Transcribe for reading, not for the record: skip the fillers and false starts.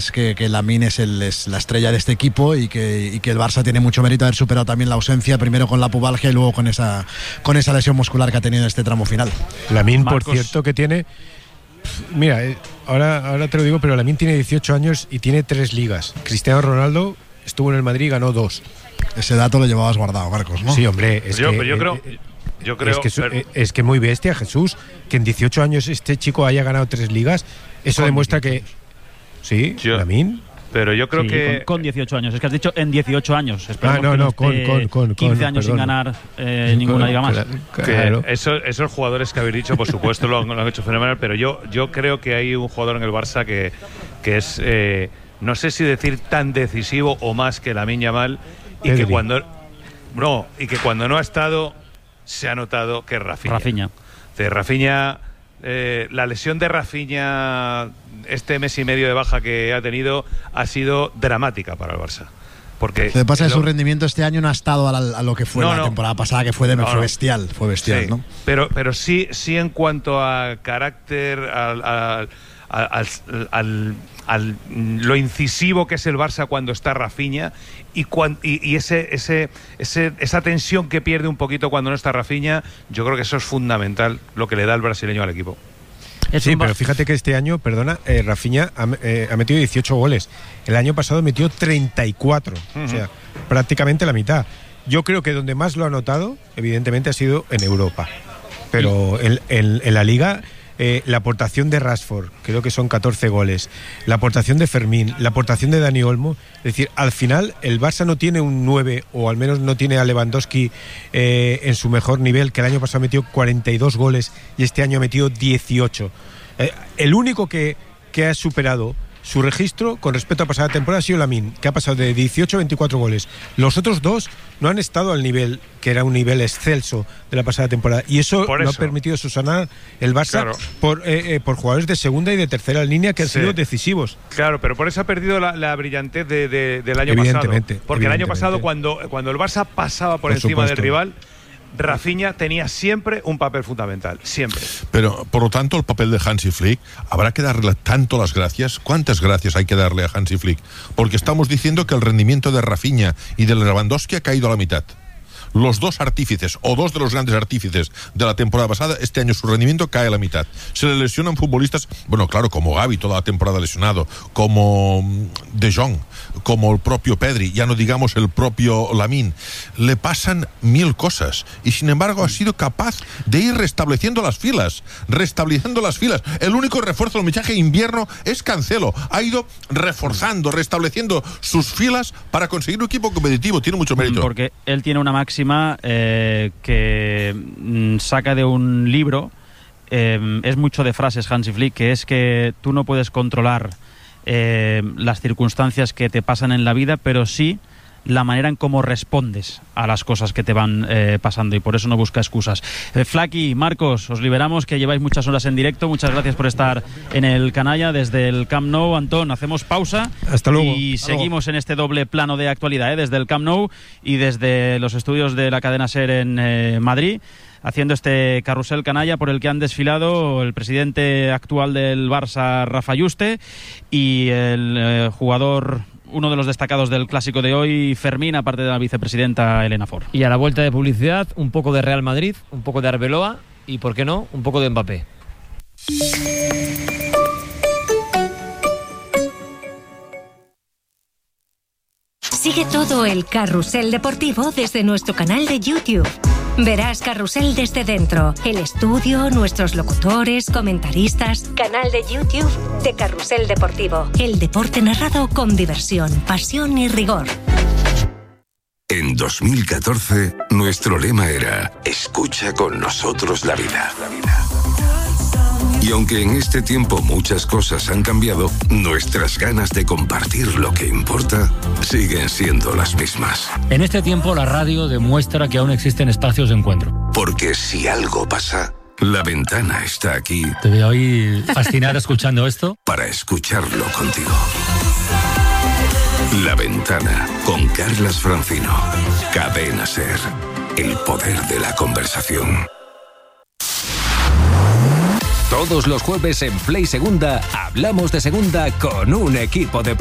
que Lamine es la estrella de este equipo y que el Barça tiene mucho mérito haber superado también la ausencia, primero con la pubalgia y luego con esa lesión muscular que ha tenido en este tramo final. Lamine, por cierto, que tiene... Mira, ahora te lo digo, pero Lamine tiene 18 años y tiene 3 ligas. Cristiano Ronaldo estuvo en el Madrid y ganó 2. Ese dato lo llevabas guardado, Marcos, ¿no? Sí, hombre, yo creo es que muy bestia, Jesús, que en 18 años este chico haya ganado 3 ligas. Eso demuestra que... Sí, Lamine. Pero yo creo que... Con 18 años. Es que has dicho en 18 años. Con 15 años sin ganar ninguna liga más. Claro. Esos jugadores que habéis dicho, por supuesto, lo han hecho fenomenal, pero yo creo que hay un jugador en el Barça que es, no sé si decir tan decisivo o más que Lamine Yamal, y que cuando no ha estado, se ha notado que es Rafinha. Rafinha, la lesión de Rafinha, este mes y medio de baja que ha tenido, ha sido dramática para el Barça. Porque lo que pasa es que su rendimiento este año no ha estado a lo que fue la temporada pasada, que fue bestial. Fue bestial, sí, ¿no? Pero sí en cuanto a carácter, lo incisivo que es el Barça cuando está Rafinha y esa tensión que pierde un poquito cuando no está Rafinha, yo creo que eso es fundamental, lo que le da el brasileño al equipo. Sí, pero fíjate que este año, Rafinha ha metido 18 goles. El año pasado metió 34, o sea, prácticamente la mitad. Yo creo que donde más lo ha notado, evidentemente, ha sido en Europa. Pero en la Liga, la aportación de Rashford, creo que son 14 goles. La aportación de Fermín, la aportación de Dani Olmo. Es decir, al final, el Barça no tiene un 9, o al menos no tiene a Lewandowski en su mejor nivel, que el año pasado metió 42 goles y este año ha metido 18. El único que ha superado su registro con respecto a pasada temporada ha sido Lamine, que ha pasado de 18 a 24 goles. Los otros dos no han estado al nivel, que era un nivel excelso de la pasada temporada, y eso no ha permitido subsanar el Barça, claro, por jugadores de segunda y de tercera línea que han sido decisivos. Claro, pero por eso ha perdido la brillantez del año pasado. Porque el año pasado, cuando el Barça pasaba por encima del rival, Rafinha tenía siempre un papel fundamental, siempre. Pero, por lo tanto, el papel de Hansi Flick, ¿habrá que darle tanto las gracias? ¿Cuántas gracias hay que darle a Hansi Flick? Porque estamos diciendo que el rendimiento de Rafinha y de Lewandowski ha caído a la mitad. Los dos artífices, o dos de los grandes artífices de la temporada pasada, este año su rendimiento cae a la mitad. Se le lesionan futbolistas, bueno, claro, como Gavi toda la temporada lesionado, como De Jong, como el propio Pedri, ya no digamos el propio Lamine. Le pasan 1000 cosas y sin embargo ha sido capaz de ir restableciendo las filas. El único refuerzo del fichaje de invierno es Cancelo. Ha ido reforzando, restableciendo sus filas para conseguir un equipo competitivo. Tiene mucho mérito. Porque él tiene una máxima que saca de un libro, es mucho de frases Hansi Flick, que es que tú no puedes controlar las circunstancias que te pasan en la vida, pero sí la manera en cómo respondes a las cosas que te van pasando, y por eso no busca excusas. Flaky, Marcos, os liberamos, que lleváis muchas horas en directo. Muchas gracias por estar en el Canalla desde el Camp Nou. Antón, hacemos pausa. Hasta luego. Y seguimos en este doble plano de actualidad, desde el Camp Nou y desde los estudios de la cadena SER en Madrid, haciendo este carrusel canalla por el que han desfilado el presidente actual del Barça, Rafa Yuste, y el jugador, uno de los destacados del clásico de hoy, Fermín, aparte de la vicepresidenta Elena Ford. Y a la vuelta de publicidad, un poco de Real Madrid, un poco de Arbeloa y, ¿por qué no?, un poco de Mbappé. Sigue todo el carrusel deportivo desde nuestro canal de YouTube. Verás Carrusel desde dentro, el estudio, nuestros locutores, comentaristas. Canal de YouTube de Carrusel Deportivo. El deporte narrado con diversión, pasión y rigor. En 2014, nuestro lema era: escucha con nosotros la vida. Y aunque en este tiempo muchas cosas han cambiado, nuestras ganas de compartir lo que importa siguen siendo las mismas. En este tiempo la radio demuestra que aún existen espacios de encuentro. Porque si algo pasa, La Ventana está aquí. Te veo ahí fascinado escuchando esto. Para escucharlo contigo. La Ventana, con Carlas Francino. Cadena SER. El poder de la conversación. Todos los jueves en Play Segunda hablamos de segunda con un equipo de